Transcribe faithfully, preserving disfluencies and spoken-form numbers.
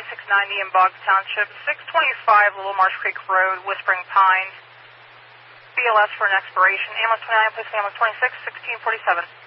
twenty-six ninety in Boggs Township, six twenty-five Little Marsh Creek Road, Whispering Pines. B L S for an expiration. Ambulance twenty-nine, please ambulance twenty-six, sixteen forty-seven.